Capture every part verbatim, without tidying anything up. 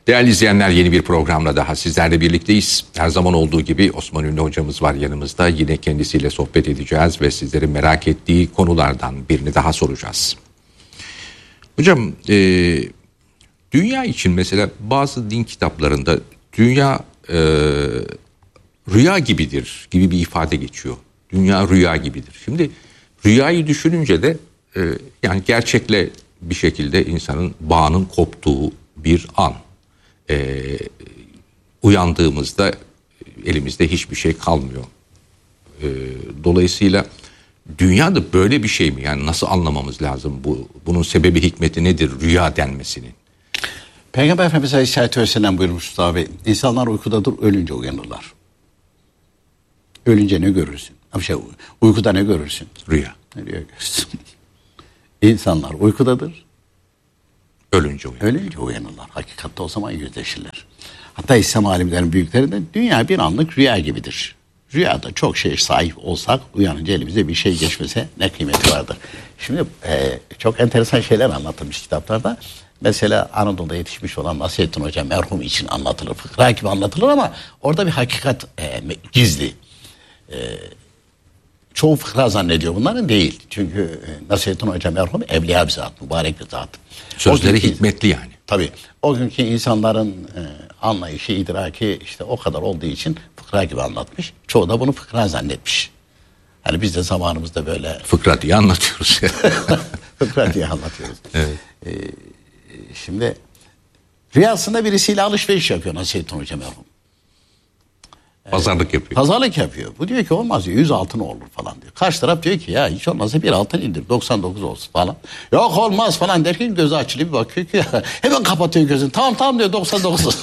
Değerli izleyenler, yeni bir programla daha sizlerle birlikteyiz. Her zaman olduğu gibi Osman Ünlü hocamız var yanımızda. Yine kendisiyle sohbet edeceğiz ve sizlerin merak ettiği konulardan birini daha soracağız. Hocam, e, dünya için mesela bazı din kitaplarında dünya e, rüya gibidir gibi bir ifade geçiyor. Dünya rüya gibidir. Şimdi rüyayı düşününce de e, yani gerçekle bir şekilde insanın bağının koptuğu bir an. E, uyandığımızda elimizde hiçbir şey kalmıyor. E, dolayısıyla dünya da böyle bir şey mi? Yani nasıl anlamamız lazım bu? Bunun sebebi, hikmeti nedir rüya denmesinin? Peygamber Efendimiz Aleyhisselatü Vesselam buyurmuştu abi. İnsanlar uykudadır, ölünce uyanırlar. Ölünce ne görürsün? Şey, uykuda ne görürsün? Rüya. Rüya görürsün. İnsanlar uykudadır. Ölünce uyanırlar. Ölünce uyanırlar. Hakikatte o zaman yüzleşirler. Hatta İslam alimlerinin büyükleri de dünya bir anlık rüya gibidir. Rüyada çok şey sahip olsak uyanınca elimize bir şey geçmese ne kıymeti vardır. Şimdi e, çok enteresan şeyler anlatılmış kitaplarda. Mesela Anadolu'da yetişmiş olan Nasrettin Hoca merhum için anlatılır. Fıkra gibi anlatılır ama orada bir hakikat e, gizli. E, çoğu fıkra zannediyor bunların, değil. Çünkü Nasrettin Hoca merhum evliya bir zat, mübarek bir zat. Sözleri günkü, hikmetli yani. Tabii. O günkü insanların e, anlayışı, idraki işte o kadar olduğu için fıkra gibi anlatmış. Çoğu da bunu fıkra zannetmiş. Hani biz de zamanımızda böyle... Fıkra diye anlatıyoruz. Fıkra diye anlatıyoruz. Evet. E, şimdi rüyasında birisiyle alışveriş yapıyor Nasrettin Hoca merhum. Pazarlık yapıyor. Pazarlık yapıyor. Bu diyor ki olmaz diyor, yüz altın olur falan diyor. Karşı taraf diyor ki ya hiç olmazsa bir altın indir, doksan dokuz olsun falan. Yok olmaz falan derken gözü açılıyor, bir bakıyor ki ya, hemen kapatıyor gözünü. Tamam tamam diyor, doksan dokuz.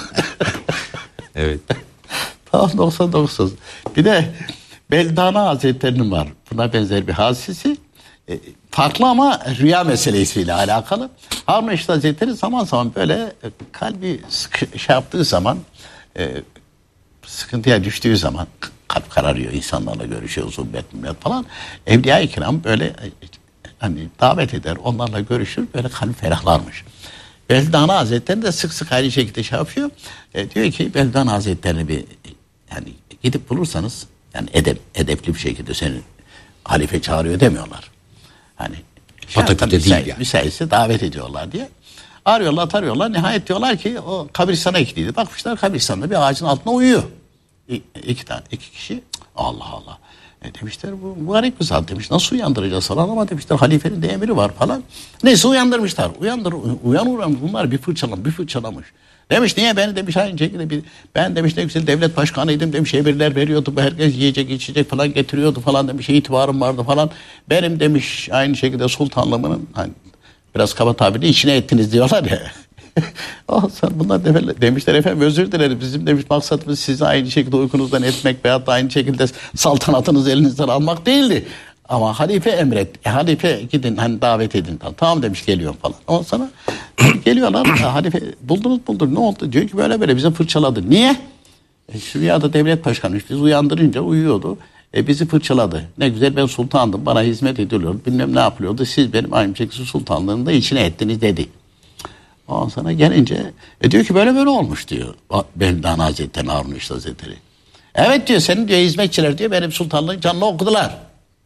Evet. Tamam, doksan dokuz. Bir de Beldana Hazretleri'nin var. Buna benzer bir hadisesi. E, farklı ama rüya meselesiyle alakalı. Harun Reşit Hazretleri zaman zaman böyle e, kalbi sıkı, şey yaptığı zaman... E, sıkıntıya düştüğü zaman kalp kararıyor, insanlarla görüşüyor, sohbet falan. Evliya-i Kiram böyle hani davet eder, onlarla görüşür, böyle kalp ferahlarmış. Beldana Hazretleri de sık sık aynı şekilde şey yapıyor. E, diyor ki Beldana Hazretleri'ni bir yani gidip bulursanız yani edep, edepli bir şekilde seni halife çağırıyor demiyorlar. Hani Pataküte değil müsait, yani. Müsaitse davet ediyorlar diye. Arıyorlar, tarıyorlar. Nihayet diyorlar ki o kabristana gittiydi. Bakmışlar kabristanda bir ağacın altına uyuyor. İ, iki tane, iki kişi. Allah Allah. E demişler bu mübarek bir zat demiş. Nasıl uyandıracağız falan, ama demişler halifenin de emri var falan. Neyse uyandırmışlar. Uyandır, uyan uyan bunlar bir fırçalamış, bir fırçalamış. Demiş niye beni demiş aynı şekilde bir, ben demiş ne güzel devlet başkanıydım demiş, emirler veriyordu, herkes yiyecek içecek falan getiriyordu falan demiş, itibarım vardı falan. Benim demiş aynı şekilde sultanlığımın hani biraz kaba tabirle içine ettiniz diyorlar ya. Oh, sen bunlar de, demişler efendim özür dileriz. Bizim demiş maksatımız sizi aynı şekilde uykunuzdan etmek veyahut da aynı şekilde saltanatınızı elinizden almak değildi. Ama halife emret. E, halife gidin hani davet edin. Tamam demiş geliyorum falan. Ondan sonra geliyorlar. Halife buldunuz buldur ne oldu? Diyor ki böyle böyle bize fırçaladı. Niye? E, şu rüyada devlet başkanıymış. Biz uyandırınca uyuyordu. E, bizi fırçaladı. Ne güzel ben sultandım. Bana hizmet ediliyordu. Bilmem ne yapılıyordu. Siz benim aynı şekilde sultanlığını da içine ettiniz dedi. Ondan sonra gelince e, diyor ki böyle böyle olmuş diyor. Beldana Hazretleri, Harun Reşit Hazretleri. Evet diyor, senin diyor hizmetçiler diyor benim sultanlığın canını okudular.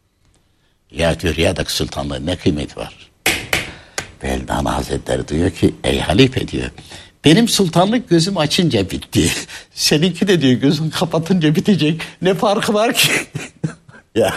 Ya diyor rüyadaki sultanlığın ne kıymeti var? Beldana Hazretleri diyor ki ey halife diyor. Benim sultanlık gözüm açınca bitti. Seninki de diyor gözün kapatınca bitecek. Ne farkı var ki? Ya.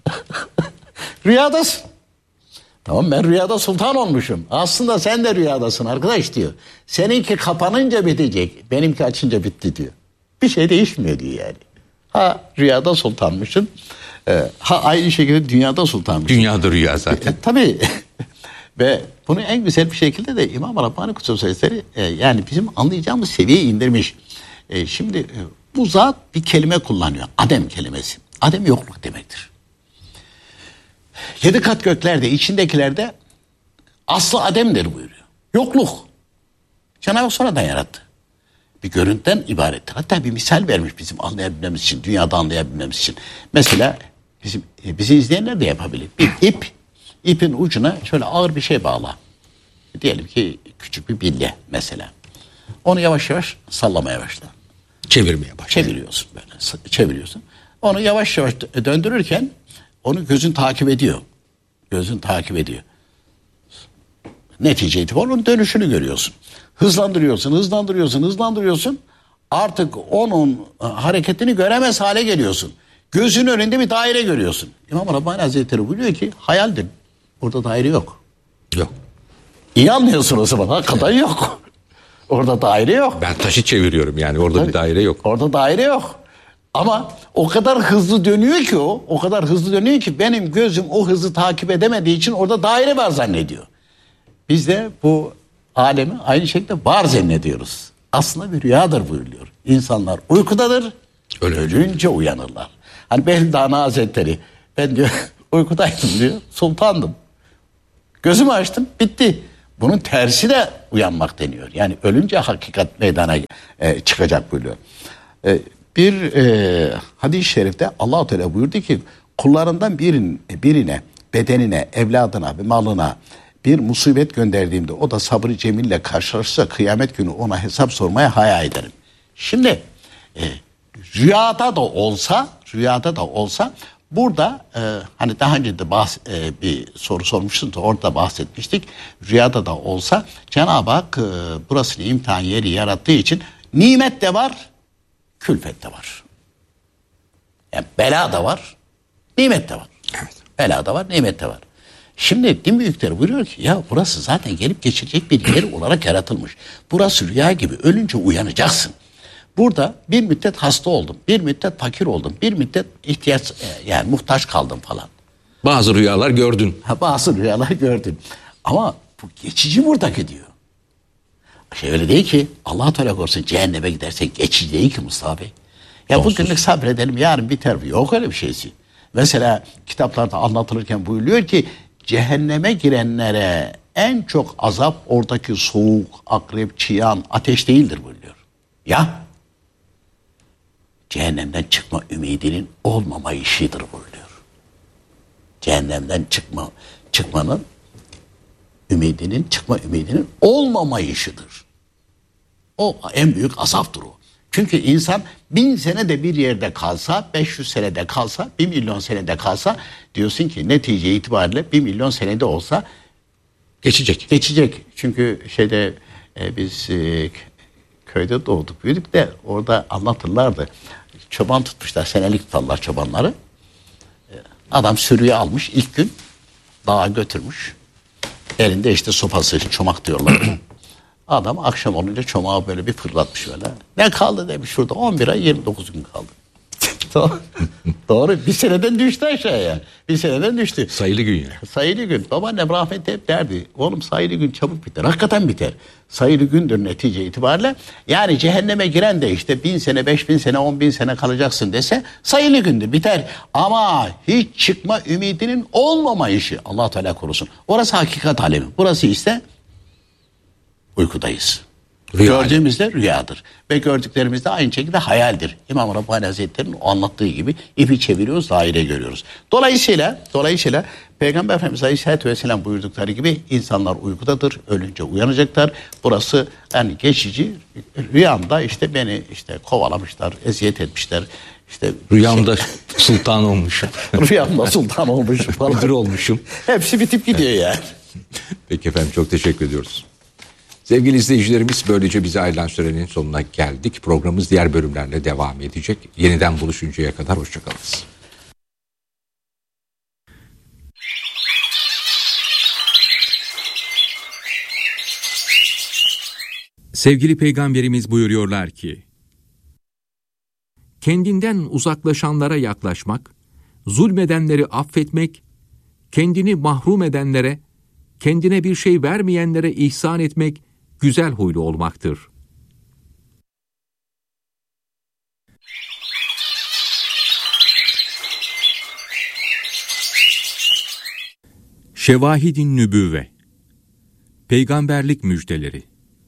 Rüyadasın. Tamam ben rüyada sultan olmuşum. Aslında sen de rüyadasın arkadaş diyor. Seninki kapanınca bitecek. Benimki açınca bitti diyor. Bir şey değişmiyor diyor yani. Ha rüyada sultanmışsın. E, ha aynı şekilde dünyada sultanmışsın. Dünyada rüya zaten. E, tabii. Ve bunu en güzel bir şekilde de İmam Rabbani Kutsal Hazretleri e, yani bizim anlayacağımız seviyeye indirmiş. E, şimdi e, bu zat bir kelime kullanıyor. Adem kelimesi. Adem yokluk demektir. Yedi kat göklerde, içindekilerde aslı Adem'dir buyuruyor. Yokluk. Cenab-ı Hak sonradan yarattı. Bir görüntüden ibarettir. Hatta bir misal vermiş bizim anlayabilmemiz için, dünyada anlayabilmemiz için. Mesela bizim bizi izleyenler de yapabilir. Bir ip, ipin ucuna şöyle ağır bir şey bağla. Diyelim ki küçük bir bilye mesela. Onu yavaş yavaş sallamaya başla. Çevirmeye başla. Çeviriyorsun böyle. Çeviriyorsun. Onu yavaş yavaş döndürürken onu gözün takip ediyor. Gözün takip ediyor. Netice itibariyle onun dönüşünü görüyorsun. Hızlandırıyorsun, hızlandırıyorsun, hızlandırıyorsun. Artık onun hareketini göremez hale geliyorsun. Gözün önünde bir daire görüyorsun. İmam Rabbani Hazretleri buyuruyor ki hayaldir. Orada daire yok. Yok. İyi anlıyorsun o zaman. Hakikaten yok. Orada daire yok. Ben taşı çeviriyorum yani orada Tabii, bir daire yok. Orada daire yok. Ama o kadar hızlı dönüyor ki o, o kadar hızlı dönüyor ki benim gözüm o hızı takip edemediği için orada daire var zannediyor. Biz de bu alemi aynı şekilde var zannediyoruz. Aslında bir rüyadır buyuruyor. İnsanlar uykudadır, Ölünce. ölünce uyanırlar. Hani Behdana Hazretleri, ben diyor uykudaydım diyor, sultandım. Gözümü açtım, bitti. Bunun tersi de uyanmak deniyor. Yani ölünce hakikat meydana e, çıkacak buyuruyor. E, bir e, hadis-i şerifte Allah-u Teala buyurdu ki kullarından birin, birine, bedenine, evladına ve malına bir musibet gönderdiğimde o da sabrı cemille karşılaşırsa kıyamet günü ona hesap sormaya haya ederim. Şimdi e, rüyada da olsa, rüyada da olsa burada e, hani daha önce de bahs- e, bir soru sormuştunuz, orada bahsetmiştik. Rüyada da olsa Cenab-ı Hak e, burasını imtihan yeri yarattığı için nimet de var, külfet de var. Yani bela da var, nimet de var. Evet. Bela da var, nimet de var. Şimdi din büyükleri buyuruyor ki ya burası zaten gelip geçirecek bir yer olarak yaratılmış. Burası rüya gibi, ölünce uyanacaksın. Burada bir müddet hasta oldum, bir müddet fakir oldum, bir müddet ihtiyaç yani muhtaç kaldım falan. Bazı rüyalar gördün. Ha, bazı rüyalar gördüm. Ama bu geçici buradaki diyor. Şey öyle değil ki Allah-u Teala korusun cehenneme gidersen geçici değil ki Mustafa Bey. Ya Sonsuz. bugünlük sabredelim yarın biter. Yok öyle bir şeysi. Mesela kitaplarda anlatılırken buyuruyor ki cehenneme girenlere en çok azap oradaki soğuk, akrep, çıyan, ateş değildir buyuruyor. Ya cehennemden çıkma ümidinin olmama işidir buyuruyor. Cehennemden çıkma çıkmanın ümidinin çıkma ümidinin olmama işidir. O en büyük azaptır o. Çünkü insan bin senede bir yerde kalsa, beş yüz senede kalsa, bir milyon senede kalsa diyorsun ki netice itibariyle bir milyon senede olsa Geçecek. geçecek. Çünkü şeyde e, biz e, köyde doğduk büyüdük de orada anlatırlardı. Çoban tutmuşlar, senelik tutarlar çobanları. E, adam sürüyü almış ilk gün dağa götürmüş. Elinde işte sopası, çomak diyorlar. Adam akşam olunca çomağı böyle bir fırlatmış öyle. Ne kaldı demiş şurada on bir ay yirmi dokuz gün kaldı. Doğru. Doğru. Bir seneden düştü aşağıya. Bir seneden düştü. Sayılı gün ya. Sayılı gün. Babaannem rahmetli hep derdi. Oğlum sayılı gün çabuk biter. Hakikaten biter. Sayılı gündür netice itibariyle. Yani cehenneme giren de işte bin sene, beş bin sene, on bin sene kalacaksın dese sayılı gündür biter. Ama hiç çıkma ümidinin olmama işi. Allah Teala korusun. Orası hakikat alemi. Burası ise uykudayız. Rüya Gördüğümüzde rüyadır. Ve gördüklerimiz de aynı şekilde hayaldir. İmam Rabbani Hazretleri'nin o anlattığı gibi ipi çeviriyoruz, daire görüyoruz. Dolayısıyla dolayısıyla Peygamber Efendimiz Aleyhisselatü Vesselam buyurdukları gibi insanlar uykudadır, ölünce uyanacaklar. Burası yani geçici. Rüyamda işte beni işte kovalamışlar, eziyet etmişler. İşte Rüyamda sultan olmuşum. rüyamda sultan olmuşum falan. Müdür olmuşum. Hepsi bitip gidiyor yani. Peki efendim, çok teşekkür ediyoruz. Sevgili izleyicilerimiz, böylece bize ayrılan sürenin sonuna geldik. Programımız diğer bölümlerle devam edecek. Yeniden buluşuncaya kadar hoşçakalınız. Sevgili Peygamberimiz buyuruyorlar ki, kendinden uzaklaşanlara yaklaşmak, zulmedenleri affetmek, kendini mahrum edenlere, kendine bir şey vermeyenlere ihsan etmek, güzel huylu olmaktır. Şevahid-i Nübüvve, Peygamberlik müjdeleri.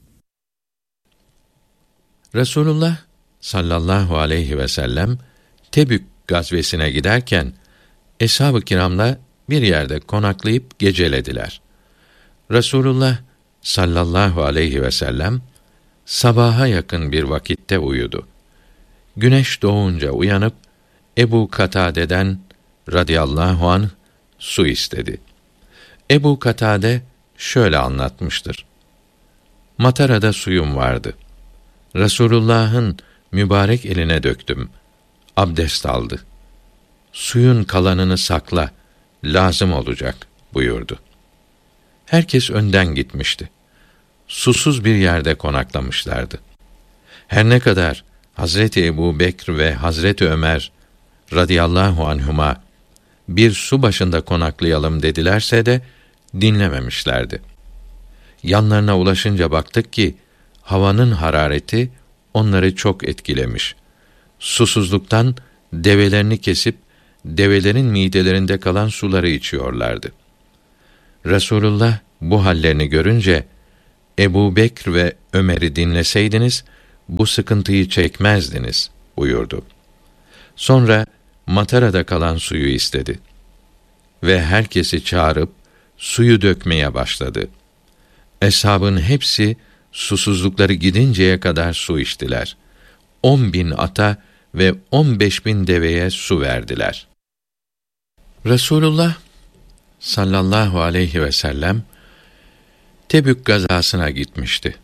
Resulullah sallallahu aleyhi ve sellem Tebük gazvesine giderken eshab-ı kiramla bir yerde konaklayıp gecelediler. Resulullah sallallahu aleyhi ve sellem sabaha yakın bir vakitte uyudu. Güneş doğunca uyanıp Ebu Katade'den radıyallahu anh su istedi. Ebu Katade şöyle anlatmıştır. Matarada suyum vardı. Resulullah'ın mübarek eline döktüm. Abdest aldı. Suyun kalanını sakla, lazım olacak buyurdu. Herkes önden gitmişti. Susuz bir yerde konaklamışlardı. Her ne kadar Hazreti Ebu Bekr ve Hazreti Ömer radıyallahu anhuma bir su başında konaklayalım dedilerse de dinlememişlerdi. Yanlarına ulaşınca baktık ki havanın harareti onları çok etkilemiş. Susuzluktan develerini kesip develerin midelerinde kalan suları içiyorlardı. Resulullah bu hallerini görünce Ebu Bekr ve Ömer'i dinleseydiniz bu sıkıntıyı çekmezdiniz buyurdu. Sonra matarada kalan suyu istedi ve herkesi çağırıp suyu dökmeye başladı. Eshabın hepsi susuzlukları gidinceye kadar su içtiler. On bin ata ve on beş bin deveye su verdiler. Resulullah sallallahu aleyhi ve sellem Tebük gazasına gitmişti.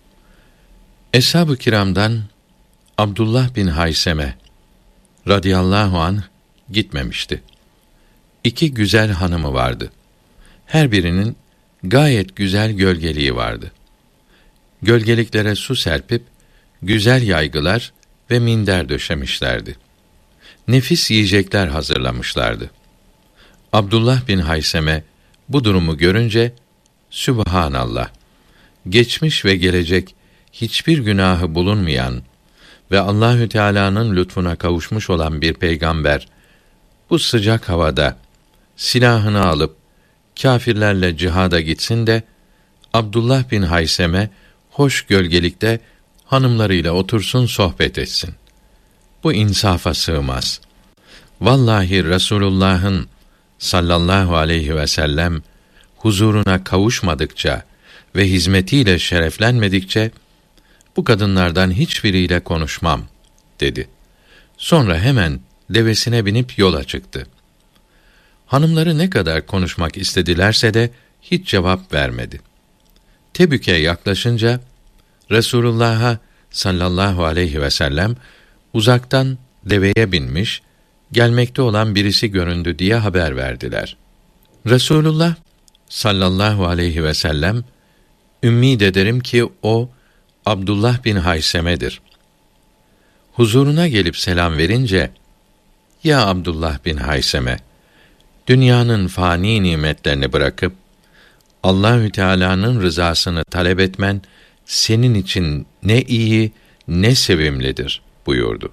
Eshab-ı kiramdan Abdullah bin Hayseme radıyallahu anh gitmemişti. İki güzel hanımı vardı. Her birinin gayet güzel gölgeliği vardı. Gölgeliklere su serpip güzel yaygılar ve minder döşemişlerdi. Nefis yiyecekler hazırlamışlardı. Abdullah bin Hayseme bu durumu görünce Sübhanallah, geçmiş ve gelecek hiçbir günahı bulunmayan ve Allahü Teala'nın lütfuna kavuşmuş olan bir peygamber bu sıcak havada silahını alıp kâfirlerle cihada gitsin de Abdullah bin Hayseme hoş gölgelikte hanımlarıyla otursun sohbet etsin. Bu insafa sığmaz. Vallahi Resulullah'ın sallallahu aleyhi ve sellem huzuruna kavuşmadıkça ve hizmetiyle şereflenmedikçe bu kadınlardan hiçbiriyle konuşmam dedi. Sonra hemen devesine binip yola çıktı. Hanımları ne kadar konuşmak istedilerse de hiç cevap vermedi. Tebük'e yaklaşınca Resulullah'a sallallahu aleyhi ve sellem uzaktan deveye binmiş, gelmekte olan birisi göründü diye haber verdiler. Resulullah sallallahu aleyhi ve sellem ümmid ederim ki o Abdullah bin Hayseme'dir. Huzuruna gelip selam verince, ya Abdullah bin Hayseme, dünyanın fani nimetlerini bırakıp Allahü Teala'nın rızasını talep etmen senin için ne iyi ne sevimlidir buyurdu.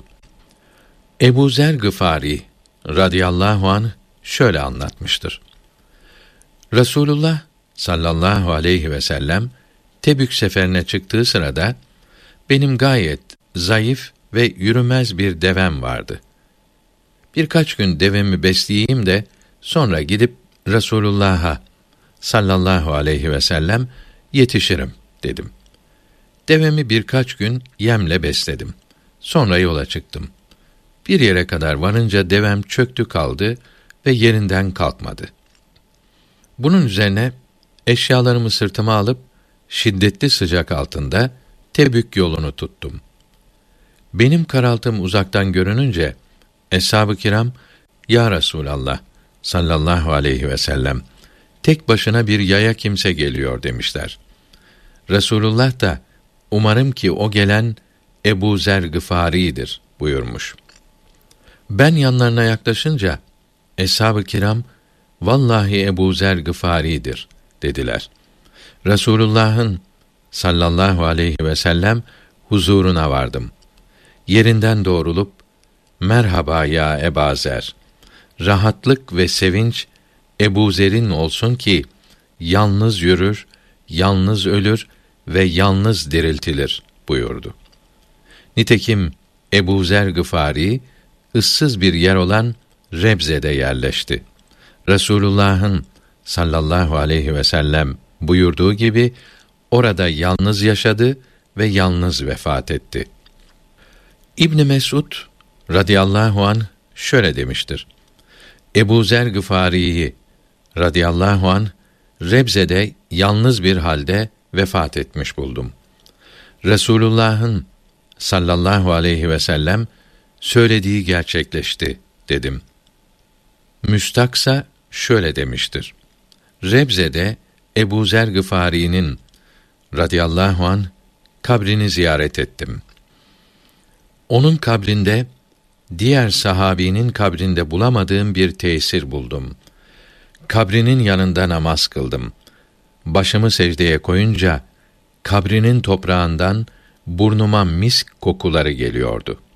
Ebu Zer Gıfari radıyallahu anh şöyle anlatmıştır. Resulullah sallallahu aleyhi ve sellem Tebük seferine çıktığı sırada benim gayet zayıf ve yürümez bir devem vardı. Birkaç gün devemi besleyeyim de sonra gidip Resulullah'a sallallahu aleyhi ve sellem yetişirim dedim. Devemi birkaç gün yemle besledim. Sonra yola çıktım. Bir yere kadar varınca devem çöktü kaldı ve yerinden kalkmadı. Bunun üzerine eşyalarımı sırtıma alıp şiddetli sıcak altında Tebük yolunu tuttum. Benim karaltım uzaktan görününce eshab-ı kiram ya Resulallah sallallahu aleyhi ve sellem tek başına bir yaya kimse geliyor demişler. Resulullah da umarım ki o gelen Ebu Zer Gıfari'dir buyurmuş. Ben yanlarına yaklaşınca eshab-ı kiram vallahi Ebu Zer Gıfari'dir dediler. Resulullah'ın sallallahu aleyhi ve sellem huzuruna vardım. Yerinden doğrulup merhaba ya Ebu Zer. Rahatlık ve sevinç Ebu Zer'in olsun ki yalnız yürür, yalnız ölür ve yalnız diriltilir buyurdu. Nitekim Ebu Zer Gıfari ıssız bir yer olan Rebze'de yerleşti. Resulullah'ın sallallahu aleyhi ve sellem buyurduğu gibi orada yalnız yaşadı ve yalnız vefat etti. İbn Mesud radıyallahu anh şöyle demiştir: Ebu Zer Gıfari'yi radıyallahu anh Rebze'de yalnız bir halde vefat etmiş buldum. Resulullah'ın sallallahu aleyhi ve sellem söylediği gerçekleşti dedim. Müstaksa şöyle demiştir: Rebze'de Ebu Zer Gıfari'nin radıyallahu anh kabrini ziyaret ettim. Onun kabrinde diğer sahabinin kabrinde bulamadığım bir tesir buldum. Kabrinin yanında namaz kıldım. Başımı secdeye koyunca kabrinin toprağından burnuma misk kokuları geliyordu.